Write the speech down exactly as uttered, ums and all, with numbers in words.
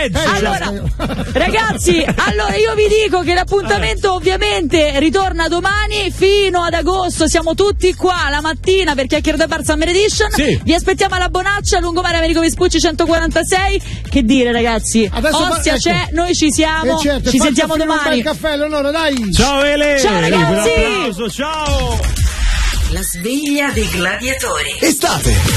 peggio. Allora, ragazzi, allora io vi dico che l'appuntamento eh. ovviamente ritorna domani fino ad agosto. Siamo tutti qua la mattina per Chiacchiere da Bar Summer Edition. Sì. Vi aspettiamo alla Bonaccia, lungomare Americo Vespucci centoquarantasei. Che dire, ragazzi? Adesso Ostia fa- c'è, ecco. noi ci siamo. Eh certo, ci faccia sentiamo fino domani. Un bel caffè, Leonora, dai. Ciao Ele. Ciao ragazzi. Un applauso, ciao. La sveglia dei gladiatori. Estate.